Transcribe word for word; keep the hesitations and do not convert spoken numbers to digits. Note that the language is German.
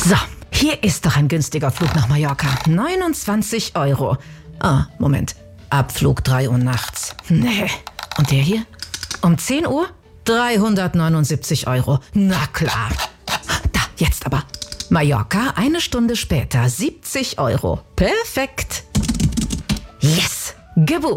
So, hier ist doch ein günstiger Flug nach Mallorca. neunundzwanzig Euro. Ah, Moment. Abflug drei Uhr nachts. Nee. Und der hier? Um zehn Uhr? dreihundertneunundsiebzig Euro. Na klar. Da, jetzt aber. Mallorca, eine Stunde später, siebzig Euro. Perfekt. Yes, gebucht.